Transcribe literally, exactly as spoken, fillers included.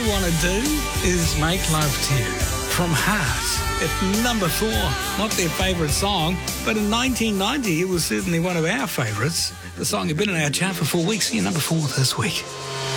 Want to Do is Make Love to You from Heart at number four. Not their favourite song, but in nineteen ninety it was certainly one of our favourites. The song had been in our chart for four weeks. You're number four this week.